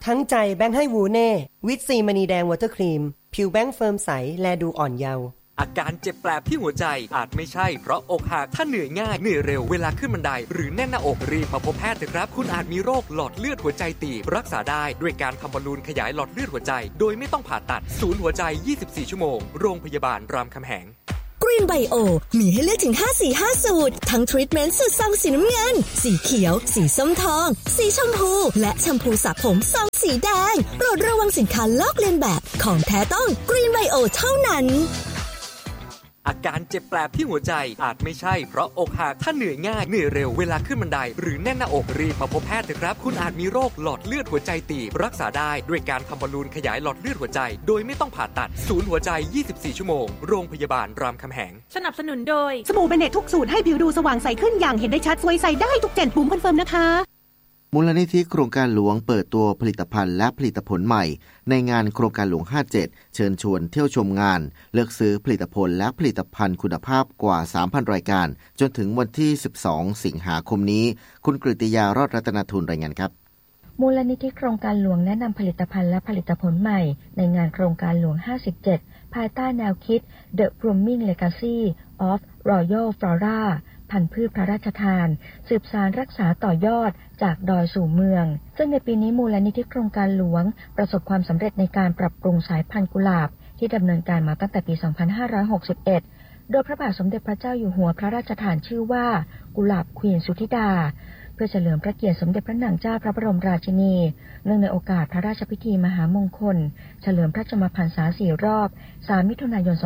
ทั้งใจแบงค์ให้วูเน่วิตซีมณีแดงวอเตอร์ครีมผิวแบงค์เฟิร์มใสและดูอ่อนเยาว์อาการเจ็บแปลบที่หัวใจอาจไม่ใช่เพราะอกหักถ้าเหนื่อยง่ายเหนื่อยเร็วเวลาขึ้นบันไดหรือแน่นหน้าอกรีบมาพบแพทย์เถอะครับคุณอาจมีโรคหลอดเลือดหัวใจตีบรักษาได้ด้วยการทำบอลลูนขยายหลอดเลือดหัวใจโดยไม่ต้องผ่าตัดศูนย์หัวใจ24ชั่วโมงโรงพยาบาลรามคำแหง Green Bio มีให้เลือกถึง5สี5สูตรทั้งทรีทเมนต์สูตรซองสีน้ำเงินสีเขียวสีส้มทองสีชมพูและแชมพูสระผมซองสีแดงโปรดระวังสินค้าลอกเลียนแบบของแท้ต้อง Green Bio เท่านั้นอาการเจ็บแปลบที่หัวใจอาจไม่ใช่เพราะอกหักถ้าเหนื่อยง่ายเหนื่อยเร็วเวลาขึ้นบันไดหรือแน่นหน้าอกรีบมาพบแพทย์เถอะครับคุณอาจมีโรคหลอดเลือดหัวใจตีบรักษาได้ด้วยการทำบอลลูนขยายหลอดเลือดหัวใจโดยไม่ต้องผ่าตัดศูนย์หัวใจ24ชั่วโมงโรงพยาบาลรามคำแหงสนับสนุนโดยสบู่เบเนตทุกสูตรให้ผิวดูสว่างใสขึ้นอย่างเห็นได้ชัดสวยใสได้ทุก7ปุ่มคอนเฟิร์มนะคะมูลนิธิโครงการหลวงเปิดตัวผลิตภัณฑ์และผลิตผลใหม่ในงานโครงการหลวง57เชิญชวนเที่ยวชมงานเลือกซื้อผลิตผลและผลิตภัณฑ์คุณภาพกว่า 3,000 รายการจนถึงวันที่12สิงหาคมนี้คุณกฤติยารอดรัตนทุนรายงานครับมูลนิธิโครงการหลวงแนะนำผลิตภัณฑ์และผลิตผลใหม่ในงานโครงการหลวง57ภายใต้แนวคิด The Blooming Legacy of Royal Floraพันธุ์พืชพระราชทานสืบสานรักษาต่อยอดจากดอยสู่เมืองซึ่งในปีนี้มูลนิธิโครงการหลวงประสบความสำเร็จในการปรับปรุงสายพันธุ์กุหลาบที่ดำเนินการมาตั้งแต่ปี 2561 โดยพระบาทสมเด็จพระเจ้าอยู่หัวพระราชทานชื่อว่ากุหลาบควีนสุธิดาเพื่อเฉลิมพระเกียรติสมเด็จพระนางเจ้าพระบรมราชินีเนื่องในโอกาสพระราชพิธีมหามงคลเฉลิมพระชนมพรรษา4รอบ3มิถุนายน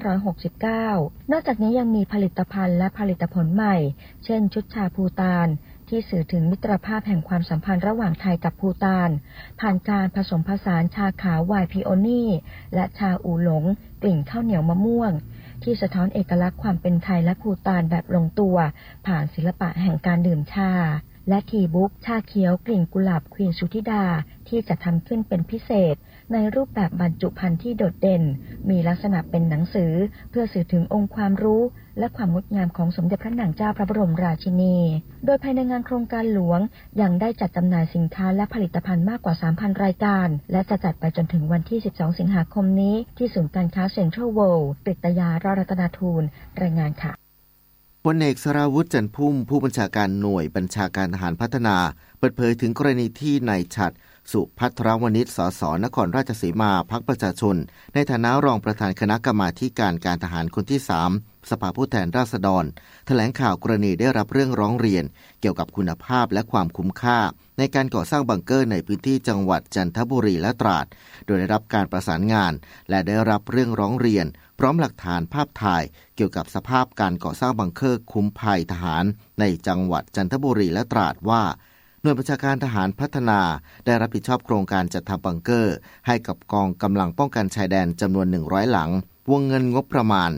2569 นอกจากนี้ยังมีผลิตภัณฑ์และผลิตผลใหม่เช่นชุดชาภูฏานที่สื่อถึงมิตรภาพแห่งความสัมพันธ์ระหว่างไทยกับภูฏานผ่านการผสมผสานชาขาวไวน์พิโอนี่และชาอูหลงกลิ่นข้าวเหนียวมะม่วงที่สะท้อนเอกลักษณ์ความเป็นไทยและภูฏานแบบลงตัวผ่านศิลปะแห่งการดื่มชาและทีบุ๊กชาเขียวกลิ่นกุหลาบควีนสุธิดาที่จะทำขึ้นเป็นพิเศษในรูปแบบบรรจุภัณฑ์ที่โดดเด่นมีลักษณะเป็นหนังสือเพื่อสื่อถึงองค์ความรู้และความงดงามของสมเด็จพระนางเจ้าพระบรมราชินีโดยภายในงานโครงการหลวงยังได้จัดจำหน่ายสินค้าและผลิตภัณฑ์มากกว่า 3,000 รายการและจะจัดไปจนถึงวันที่12สิงหาคมนี้ที่ศูนย์การค้าเซ็นทรัลเวิลด์กฤตยารอดรัตนทูลรายงานค่ะพลเอกสราวุธจันทร์พุ่มผู้บัญชาการหน่วยบัญชาการทหารพัฒนาเปิดเผยถึงกรณีที่นายฉัตรสุภัทรวณิช สส.นครราชสีมาพรรคประชาชนในฐานะรองประธานคณะกรรมาการการทหารคนที่3สภาผู้แทนราษฎรแถลงข่าวกรณีได้รับเรื่องร้องเรียนเกี่ยวกับคุณภาพและความคุ้มค่าในการก่อสร้างบังเกอร์ในพื้นที่จังหวัดจันทบุรีและตราดโดยได้รับการประสานงานและได้รับเรื่องร้องเรียนพร้อมหลักฐานภาพถ่ายเกี่ยวกับสภาพการก่อสร้างบังเกอร์คุ้มภัยทหารในจังหวัดจันทบุรีและตราดว่าหน่วยบัญชาการทหารพัฒนาได้รับผิดชอบโครงการจัดทำบังเกอร์ให้กับกองกำลังป้องกันชายแดนจำนวน100หลังวงเงินงบประมาณ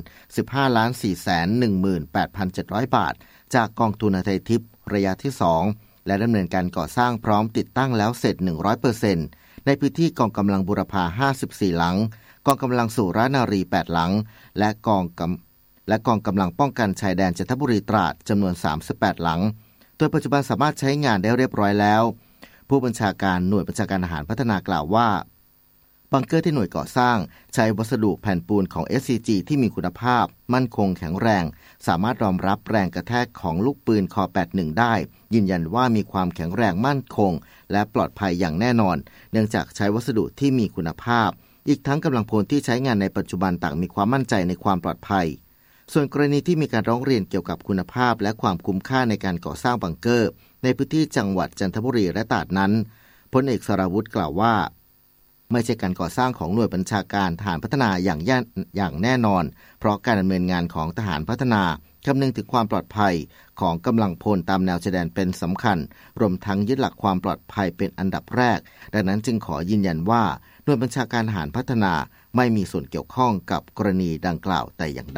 15,418,700 บาทจากกองทุนไทยทิพย์ระยะที่2และดำเนินการก่อสร้างพร้อมติดตั้งแล้วเสร็จ 100% ในพื้นที่กองกำลังบูรพา54หลังกองกำลังสุรานารี8หลังและกองกำลังป้องกันชายแดนจันทบุรีตราดจำนวน38หลังโดยปัจจุบันสามารถใช้งานได้เรียบร้อยแล้วผู้บัญชาการหน่วยบัญชาการทหารพัฒนากล่าวว่าบังเกอร์ที่หน่วยก่อสร้างใช้วัสดุแผ่นปูนของ SCG ที่มีคุณภาพมั่นคงแข็งแรงสามารถรองรับแรงกระแทกของลูกปืนค81ได้ยืนยันว่ามีความแข็งแรงมั่นคงและปลอดภัยอย่างแน่นอนเนื่องจากใช้วัสดุที่มีคุณภาพอีกทั้งกำลังพลที่ใช้งานในปัจจุบันต่างมีความมั่นใจในความปลอดภัยส่วนกรณีที่มีการร้องเรียนเกี่ยวกับคุณภาพและความคุ้มค่าในการก่อสร้างบังเกอร์ในพื้นที่จังหวัดจันทบุรีและตราดนั้นพลเอกสราวุธกล่าวว่าไม่ใช่การก่อสร้างของหน่วยบัญชาการทหารพัฒนาอย่างแน่นอนเพราะการดำเนินงานของทหารพัฒนาคำนึงถึงความปลอดภัยของกำลังพลตามแนวชายแดนเป็นสำคัญรวมทั้งยึดหลักความปลอดภัยเป็นอันดับแรกดังนั้นจึงขอยืนยันว่าหน่วยบัญชาการทหารพัฒนาไม่มีส่วนเกี่ยวข้องกับกรณีดังกล่าวแต่อย่างใด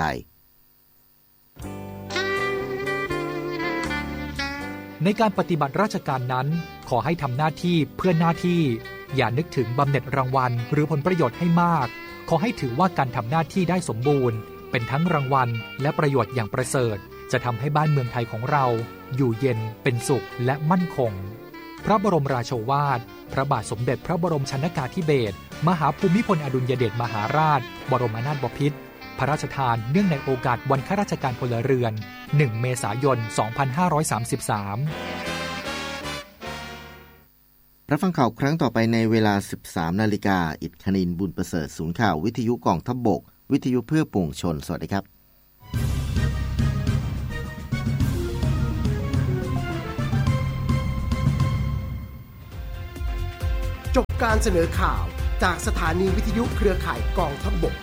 ในการปฏิบัติราชการนั้นขอให้ทำหน้าที่เพื่อหน้าที่อย่านึกถึงบำเหน็จรางวัลหรือผลประโยชน์ให้มากขอให้ถือว่าการทำหน้าที่ได้สมบูรณ์เป็นทั้งรางวัลและประโยชน์อย่างประเสริฐจะทำให้บ้านเมืองไทยของเราอยู่เย็นเป็นสุขและมั่นคงพระบรมราโชวาทพระบาทสมเด็จพระบรมชนกาธิเบศรมหาภูมิพลอดุลยเดชมหาราชบรมนาถบพิตรพระราชทานเนื่องในโอกาสวันข้าราชการพลเรือน1 เมษายน 2533 รับฟังข่าวครั้งต่อไปในเวลา 13 นาฬิกาอิฐคณินบุญประเสริฐศูนย์ข่าววิทยุกองทัพบกวิทยุเพื่อปวงชนสวัสดีครับจบการเสนอข่าวจากสถานีวิทยุเครือข่ายกองทัพบก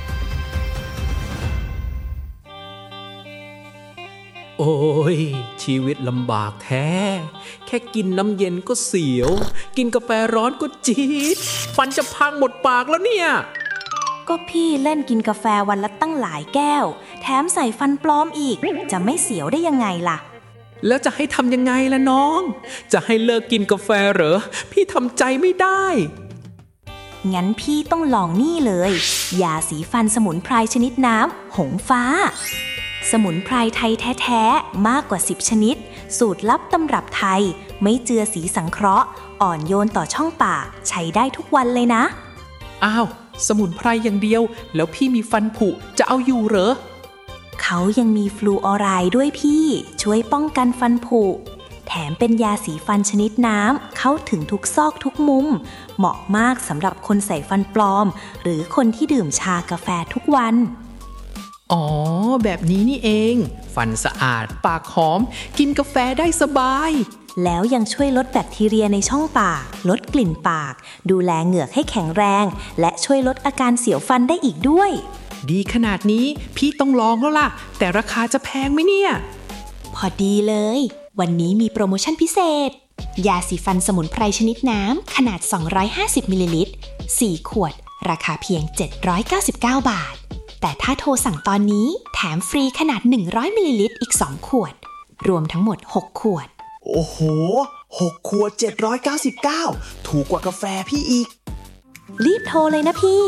โอ้ยชีวิตลำบากแท้แค่กินน้ำเย็นก็เสียวกินกาแฟร้อนก็จี๊ดฟันจะพังหมดปากแล้วเนี่ยก็พี่เล่นกินกาแฟวันละตั้งหลายแก้วแถมใส่ฟันปลอมอีกจะไม่เสียวได้ยังไงล่ะแล้วจะให้ทำยังไงล่ะน้องจะให้เลิกกินกาแฟเหรอพี่ทำใจไม่ได้งั้นพี่ต้องลองนี่เลยยาสีฟันสมุนไพรชนิดน้ำหงฟ้าสมุนไพรไทยแท้ๆมากกว่า10ชนิดสูตรลับตำรับไทยไม่เจือสีสังเคราะห์อ่อนโยนต่อช่องปากใช้ได้ทุกวันเลยนะอ้าวสมุนไพรอย่างเดียวแล้วพี่มีฟันผุจะเอาอยู่เหรอเขายังมีฟลูออไรด์ด้วยพี่ช่วยป้องกันฟันผุแถมเป็นยาสีฟันชนิดน้ำเข้าถึงทุกซอกทุกมุมเหมาะมากสำหรับคนใส่ฟันปลอมหรือคนที่ดื่มชากาแฟทุกวันอ๋อแบบนี้นี่เองฟันสะอาดปากหอมกินกาแฟได้สบายแล้วยังช่วยลดแบคทีเรียในช่องปากลดกลิ่นปากดูแลเหงือกให้แข็งแรงและช่วยลดอาการเสียวฟันได้อีกด้วยดีขนาดนี้พี่ต้องลองแล้วล่ะแต่ราคาจะแพงไหมเนี่ยพอดีเลยวันนี้มีโปรโมชั่นพิเศษยาสีฟันสมุนไพรชนิดน้ำขนาด250มิลลิลิตร4ขวดราคาเพียง799บาทแต่ถ้าโทรสั่งตอนนี้แถมฟรีขนาด100มิลลิลิตรอีก2ขวดรวมทั้งหมด6ขวดโอ้โห6ขวด799ถูกกว่ากาแฟพี่อีกรีบโทรเลยนะพี่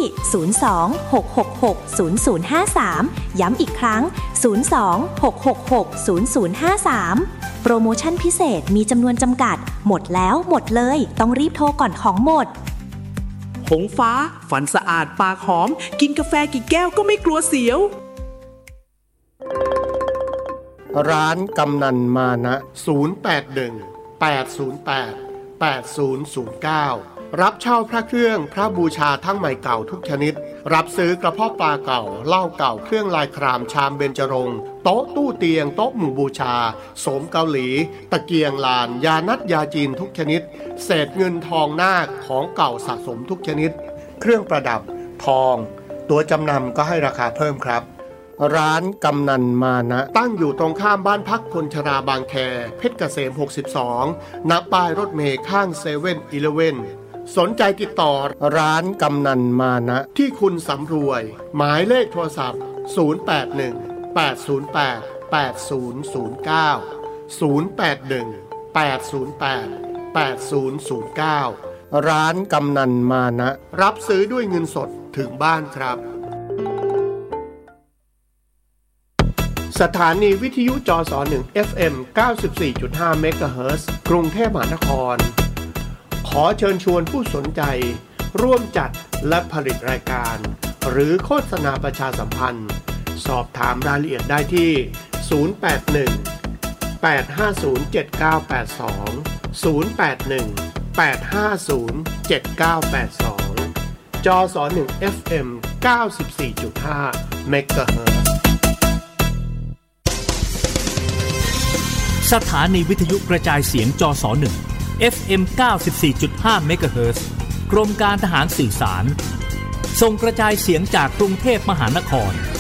02-666-0053ย้ำอีกครั้ง02-666-0053โปรโมชั่นพิเศษมีจำนวนจำกัดหมดแล้วหมดเลยต้องรีบโทรก่อนของหมดหงฟ้าฟันสะอาดปากหอมกินกาแฟกี่แก้วก็ไม่กลัวเสียวร้านกำนันมานะ081-808-8009รับเช่าพระเครื่องพระบูชาทั้งใหม่เก่าทุกชนิดรับซื้อกระเพาะปลาเก่าเหล้าเก่าเครื่องลายครามชามเบญจรงค์โต๊ะตู้เตียงโต๊ะหมู่บูชาโสมเกาหลีตะเกียงลานยานัดยาจีนทุกชนิดเศษเงินทองนาคของเก่าสะสมทุกชนิดเครื่องประดับทองตัวจำนำก็ให้ราคาเพิ่มครับร้านกำนันมานะตั้งอยู่ตรงข้ามบ้านพักคนชราบางแคเพชรเกษม62ณป้ายรถเมล์ข้าง7-Elevenสนใจติดต่อร้านกำนันมานะที่คุณสำรวยหมายเลขโทรศัพท์081-808-8009 ร้านกำนันมานะรับซื้อด้วยเงินสดถึงบ้านครับสถานีวิทยุจส1 FM 94.5 เมกะเฮิรตซ์กรุงเทพมหานครขอเชิญชวนผู้สนใจร่วมจัดและผลิตรายการหรือโฆษณาประชาสัมพันธ์สอบถามรายละเอียดได้ที่081-850-7982 จส1 FM 94.5 เมกะเฮิรตซ์สถานีวิทยุกระจายเสียงจส1 FM 94.5 เมกะเฮิรตซ์กรมการทหารสื่อสารส่งกระจายเสียงจากกรุงเทพมหานคร